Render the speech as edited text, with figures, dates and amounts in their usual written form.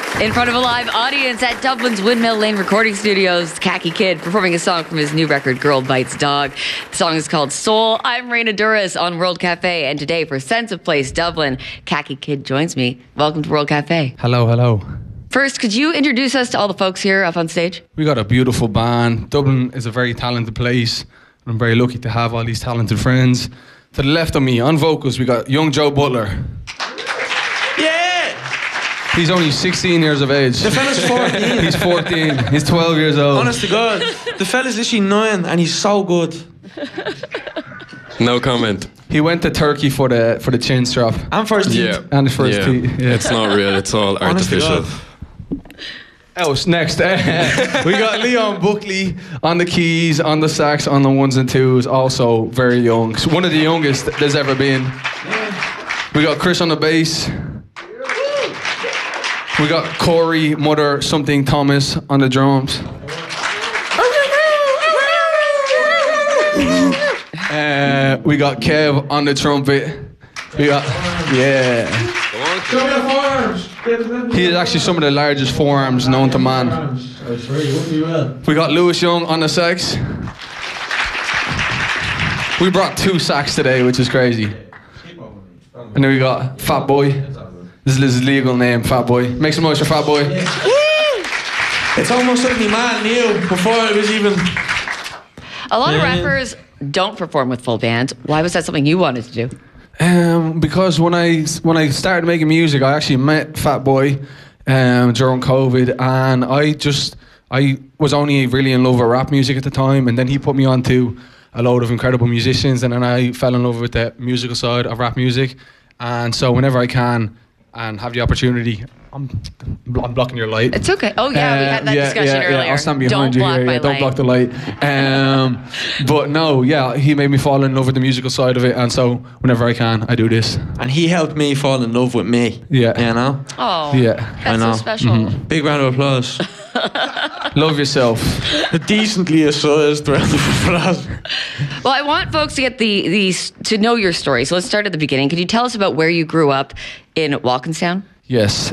In front of a live audience at Dublin's Windmill Lane Recording Studios, Khaki Kid performing a song from his new record, Girl Bites Dog. The song is called Soul. I'm Raina Duras on World Cafe, and today for Sense of Place Dublin, Khaki Kid joins me. Welcome to World Cafe. Hello, hello. First, could you introduce us to all the folks here up on stage? We got a beautiful band. Dublin is a very talented place. I'm very lucky to have all these talented friends. To the left of me, on vocals, we got young Joe Butler. He's only 16 years of age. The fella's 14. He's 14. He's 12 years old. Honest to God. The fella's literally 9 and he's so good. No comment. He went to Turkey for the chin strap. And first teeth. Yeah. And his first teeth. Yeah. It's not real, it's all Honest to artificial. God. Next. We got Leon Buckley on the keys, on the sax, on the ones and twos, also very young. One of the youngest there's ever been. We got Chris on the bass. We got Corey, Mother, something Thomas on the drums. We got Kev on the trumpet. We got, yeah. He is actually some of the largest forearms known to man. We got Lewis Young on the sax. We brought 2 sax today, which is crazy. And then we got Fat Boy. This is his legal name, Fat Boy. Make some noise for Fat Boy. It's almost like me man knew before it was even... A lot of rappers don't perform with full bands. Why was that something you wanted to do? Because when I started making music, I actually met Fat Boy during COVID, and I was only really in love with rap music at the time, and then he put me onto a load of incredible musicians, and then I fell in love with the musical side of rap music. And so whenever I can and have the opportunity, I'm blocking your light. It's okay. Oh yeah, we had that discussion earlier. I'll stand behind you here. My don't block the light. But no, yeah, he made me fall in love with the musical side of it, and so whenever I can, I do this. And he helped me fall in love with me. Yeah. You know? Oh, yeah. That's I know. so special. Mm-hmm. Big round of applause. Love yourself. A decently sized round of applause. Well, I want folks to get to know your story. So let's start at the beginning. Could you tell us about where you grew up in Walkinstown? Yes.